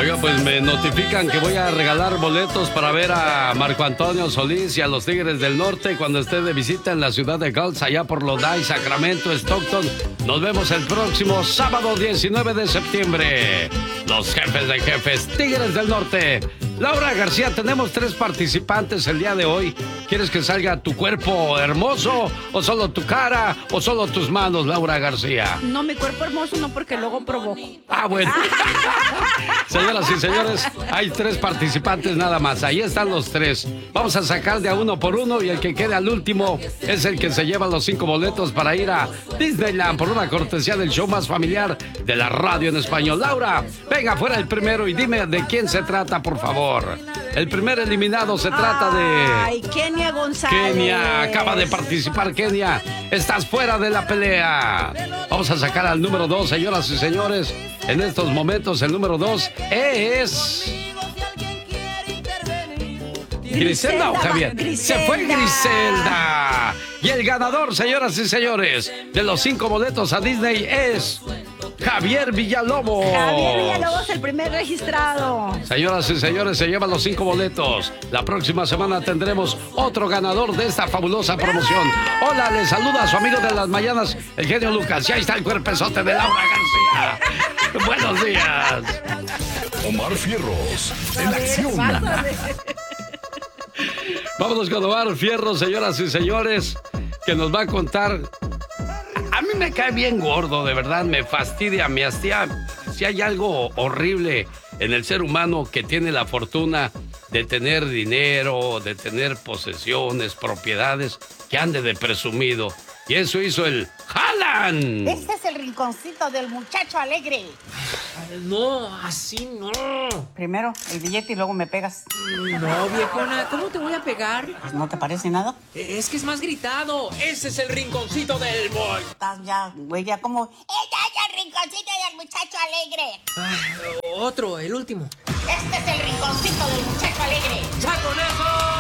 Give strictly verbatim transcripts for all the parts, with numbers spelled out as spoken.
Oiga, pues me notifican que voy a regalar boletos para ver a Marco Antonio Solís y a los Tigres del Norte cuando esté de visita en la ciudad de Gulf, allá por Lodi, Sacramento, Stockton. Nos vemos el próximo sábado diecinueve de septiembre. Los jefes de jefes, Tigres del Norte. Laura García, tenemos tres participantes el día de hoy. ¿Quieres que salga tu cuerpo hermoso o solo tu cara o solo tus manos, Laura García? No, mi cuerpo hermoso no, porque luego provoco. Ah, bueno. Señoras y señores, hay tres participantes nada más. Ahí están los tres. Vamos a sacar de a uno por uno y el que quede al último es el que se lleva los cinco boletos para ir a Disneyland por una cortesía del show más familiar de la radio en español. Laura, venga fuera el primero y dime de quién se trata, por favor. El primer eliminado se trata de... Ay, Kenia González. Kenia, acaba de participar Kenia. Estás fuera de la pelea. Vamos a sacar al número dos, señoras y señores. En estos momentos el número dos es... ¿Griselda o Javier? Griselda. Se fue Griselda. Y el ganador, señoras y señores, de los cinco boletos a Disney es... Javier Villalobos. Javier Villalobos, el primer registrado. Señoras y señores, se llevan los cinco boletos. La próxima semana tendremos otro ganador de esta fabulosa promoción. Hola, les saluda a su amigo de las mañanas, el genio Lucas. Y ahí está el cuerpezote de Laura García. Buenos días. Omar Fierros, en acción. Vámonos con Omar Fierros, señoras y señores, que nos va a contar... A mí me cae bien gordo, de verdad, me fastidia, me hastía. Si hay algo horrible en el ser humano que tiene la fortuna de tener dinero, de tener posesiones, propiedades, que ande de presumido. Y eso hizo el Haaland. Este es el rinconcito del muchacho alegre. No, así no. Primero el billete y luego me pegas. No, viejona, ¿cómo te voy a pegar? ¿No te parece nada? Es que es más gritado. Ese es el rinconcito del boy. Estás ya, güey, ya como... ¡Ella es el rinconcito del muchacho alegre! Ah, otro, el último. Este es el rinconcito del muchacho alegre. ¡Chaconazo!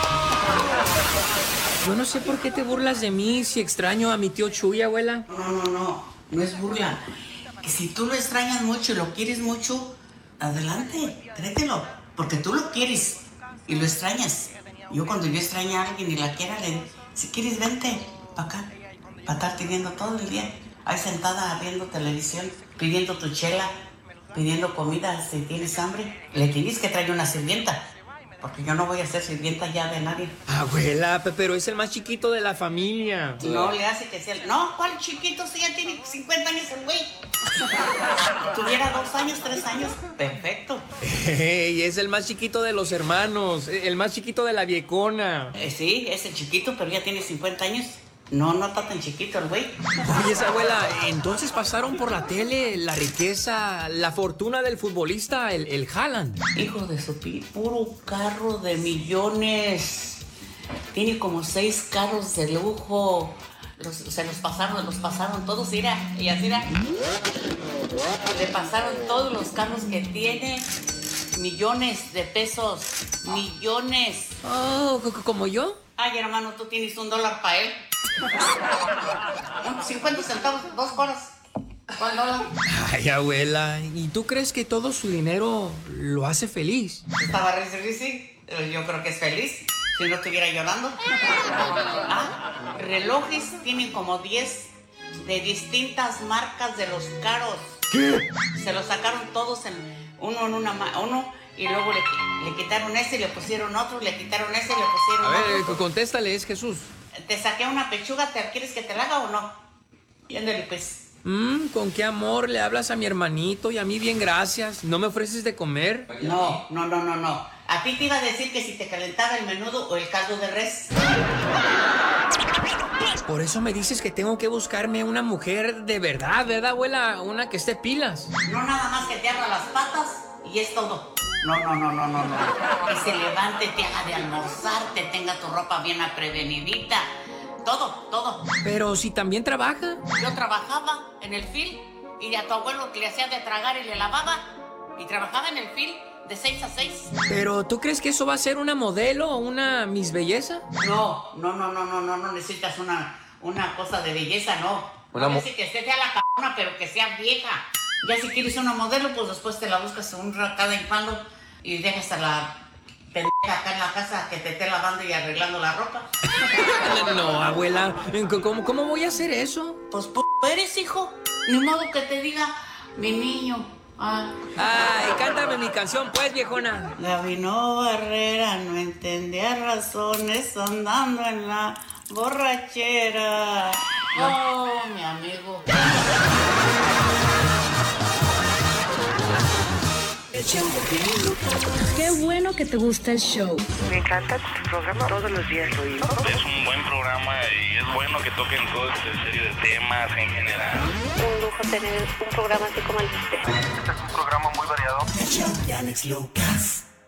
Yo no sé por qué te burlas de mí si extraño a mi tío Chuy, abuela. No, no, no, no es burla. Que si tú lo extrañas mucho y lo quieres mucho, adelante, tráetelo. Porque tú lo quieres y lo extrañas. Yo cuando yo extraño a alguien y la quiera, le digo, si quieres, vente para acá. Para estarte viendo todo el día. Ahí sentada viendo televisión, pidiendo tu chela, pidiendo comida si tienes hambre. Le tienes que traer una sirvienta. Porque yo no voy a ser sirvienta ya de nadie. Abuela, pero es el más chiquito de la familia. No le hace que sea... No, ¿cuál chiquito? Si ya tiene cincuenta años el güey. Tuviera dos años, tres años. Perfecto. Y es el más chiquito de los hermanos. El más chiquito de la viejona. Eh, sí, es el chiquito, pero ya tiene cincuenta años. No, no está tan chiquito el güey. Oye, esa abuela, entonces pasaron por la tele la riqueza, la fortuna del futbolista, el, el Haaland. Hijo de su pi, puro carro de millones. Tiene como seis carros de lujo. Los, se los pasaron, los pasaron todos, mira, y así mira. Le pasaron todos los carros que tiene. Millones de pesos. Millones. Oh, ¿como yo? Ay, hermano, tú tienes un dólar para él. cincuenta centavos, dos horas. ¿Cuál dólar? Ay, abuela, ¿y tú crees que todo su dinero lo hace feliz? Estaba risi, risi. Yo creo que es feliz. Si no estuviera llorando. Ah, relojes tienen como diez de distintas marcas de los caros. ¿Qué? Se los sacaron todos en uno en una ma- uno y luego le, le quitaron ese y le pusieron otro, le quitaron ese y le pusieron A otro. ver, contéstale, es Jesús. Te saqué una pechuga, ¿te quieres que te la haga o no? Y ándale, pues. Mmm, con qué amor le hablas a mi hermanito y a mí bien gracias. ¿No me ofreces de comer? No, no, no, no, no. A ti te iba a decir que si te calentaba el menudo o el caldo de res. Por eso me dices que tengo que buscarme una mujer de verdad, ¿verdad, abuela? Una que esté pilas. No nada más que te abra las patas y es todo. No, no, no, no, no, no. Que se levante, te haga de almorzar, te tenga tu ropa bien aprevenidita. Todo, todo. Pero si también trabaja. Yo trabajaba en el fil y a tu abuelo le hacía de tragar y le lavaba. Y trabajaba en el fil de seis a seis. Pero ¿tú crees que eso va a ser una modelo o una Miss Belleza? No, no, no, no, no, no, no necesitas una, una cosa de belleza, no. Una No mo- necesitas que sea la cabrona, pero que sea vieja. Ya si quieres una modelo, pues después te la buscas un cada palo y dejas a la pendeja acá en la casa que te esté lavando y arreglando la ropa. No, abuela, ¿cómo, cómo voy a hacer eso? Pues p eres, hijo. Ni modo que te diga, mi niño. Ah. Ay, cántame mi canción, pues, viejona. Gabino Barrera no entendía razones andando en la borrachera. Oh, mi amigo. Qué bueno que te gusta el show. Me encanta tu programa, todos los días lo oigo. Es un buen programa y es bueno que toquen toda esta serie de temas en general. Un lujo tener un programa así como el de usted. Este es un programa muy variado. El show de Alex Lucas.